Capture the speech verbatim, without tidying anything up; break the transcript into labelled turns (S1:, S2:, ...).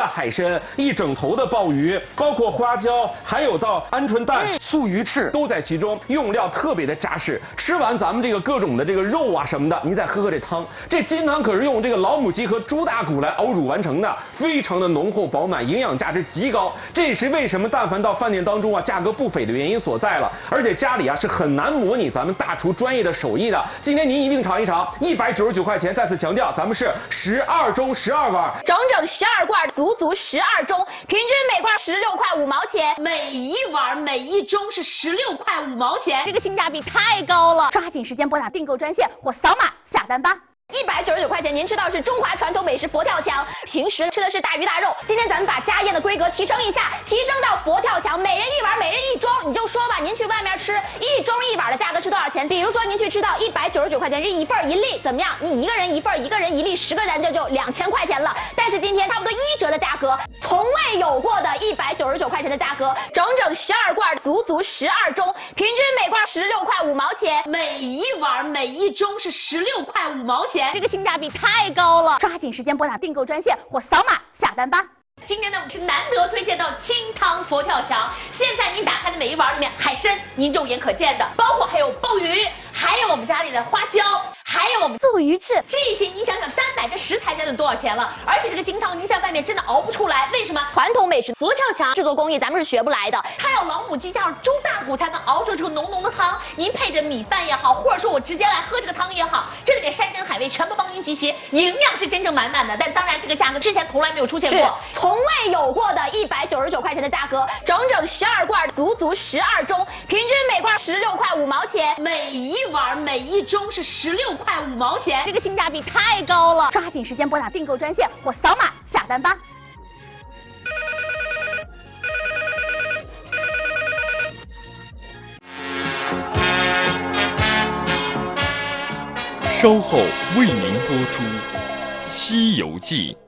S1: 海参，一整头的鲍鱼，包括花椒，还有到鹌鹑蛋、
S2: 嗯、
S1: 素鱼翅都在其中，用料特别的扎实。吃完咱们这个各种的这个肉啊什么的，您再喝喝这汤，这金汤可是用这个老母鸡和猪大骨来熬煮完成的，非常的浓厚饱满，营养价值极高。这也是为什么但凡到饭店当中啊，价格不菲的原因所在了。而且家里啊是很难模拟咱们大厨专业的手艺的。今天您一定尝一尝，一百九十九块钱。再次强调，咱们是十二盅十二碗，
S2: 整整十二罐，足足十二盅，平均每罐十六块五毛钱，每一碗每一盅是十六块五毛钱，这个性价比太高了！抓紧时间拨打订购专线或扫码下单吧。一百九十九块钱，您吃到是中华传统美食佛跳墙。平时吃的是大鱼大肉，今天咱们把家宴的规格提升一下，提升到佛跳墙，每人一碗，每人一盅。你就说吧，您去外面吃一盅一碗的价格是多少钱？比如说您去吃到一百九十九块钱是一份一粒，怎么样？你一个人一份，一个人一粒，十个人就就两千块钱了。但是今天差不多一折的价格，从未有过的一百九十九块钱的价格，整整十二罐，足足十二盅，平均每罐十六块五毛钱，每一碗每一盅是十六块五毛钱。这个性价比太高了，抓紧时间拨打订购专线或扫码下单吧。今天呢，我们是难得推荐到清汤佛跳墙。现在您打开的每一碗里面，海参您肉眼可见的，包括还有鲍鱼，还有我们家里的花椒，还有我们素鱼翅，这些你想想，单买这食材就多少钱了？而且这个清汤您在外面真的熬不出来，为什么？传统美食佛跳墙制作工艺咱们是学不来的，它要老母鸡加上猪大骨才能熬出这个浓浓的汤。您配着米饭也好，或者说我直接来喝这个汤也好，这里面山珍海味全部帮您集齐，营养是真正满满的。但当然这个价格之前从来没有出现过，从未有过的一百九十九块钱的价格，整整十二罐，足足十二盅，平均每罐十六块五毛钱，每一碗每一盅是十六块五毛钱，这个性价比太高了！抓紧时间拨打订购专线或扫码下单吧。
S3: 稍后为您播出《西游记》。